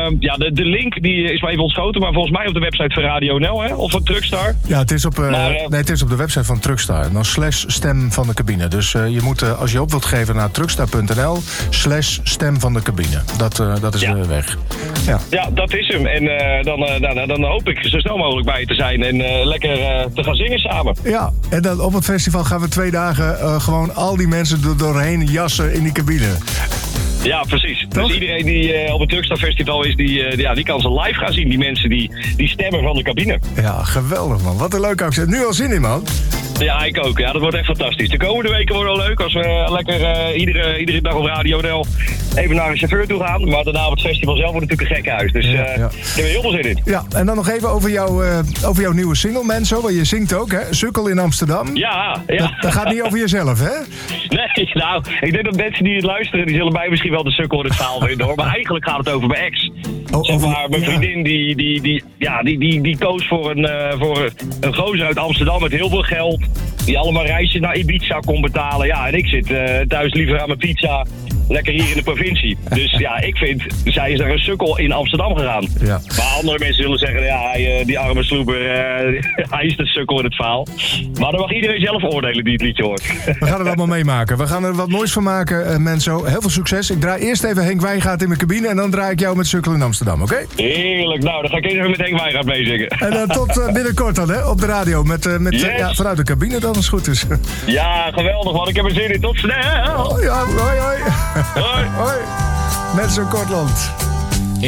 de link die is maar even ontschoten, maar volgens mij op de website van Radio NL, hè? Of van Truckstar. Ja, het is op, het is op de website van Truckstar. En dan /stem van de cabine. Dus je moet, als je op wilt geven naar truckstar.nl /stem van de cabine. Dat is de weg. Ja, dat is hem. En dan hoop ik zo snel mogelijk bij je te zijn en lekker te gaan zingen samen. Ja, en dan op het festival gaan we 2 dagen gewoon al die mensen doorheen jassen in die cabine. Ja, precies. Toch? Dus iedereen die op het Truckstar Festival is, die kan ze live gaan zien. Die mensen die stemmen van de cabine. Ja, geweldig man. Wat een leuke actie. Nu al zin in man. Ja, ik ook. Ja, dat wordt echt fantastisch. De komende weken worden wel leuk als we lekker iedere dag op Radio NL even naar een chauffeur toe gaan. Maar daarna op het festival zelf wordt natuurlijk een gekkenhuis. Dus ik heb er heel veel zin in. Ja, en dan nog even over jouw nieuwe single, Menzo. Want je zingt ook, hè? Sukkel in Amsterdam. Ja. Dat gaat niet over jezelf, hè? Nee, nou, ik denk dat mensen die het luisteren, die zullen mij misschien wel de sukkel in het verhaal vinden, hoor. Maar eigenlijk gaat het over mijn ex. Zeg maar, mijn vriendin die koos voor een gozer uit Amsterdam met heel veel geld. Die allemaal reisjes naar Ibiza kon betalen. Ja, en ik zit thuis liever aan mijn pizza. Lekker hier in de provincie. Dus ja, ik vind, zij is naar een sukkel in Amsterdam gegaan. Ja. Maar andere mensen zullen zeggen, ja, die arme sloeber, hij is de sukkel in het verhaal. Maar dan mag iedereen zelf oordelen die het liedje hoort. We gaan het allemaal meemaken. We gaan er wat moois van maken, Menzo. Heel veel succes. Ik draai eerst even Henk Wijngaard in mijn cabine en dan draai ik jou met Sukkel in Amsterdam, oké? Heerlijk. Nou, dan ga ik even met Henk Wijngaard meezingen. En tot binnenkort dan, hè, op de radio. Vanuit de cabine dan, als het goed is. Ja, geweldig, man. Ik heb er zin in. Tot snel. Ja, hoi. Hoi. Hoi. Menzo Kortland.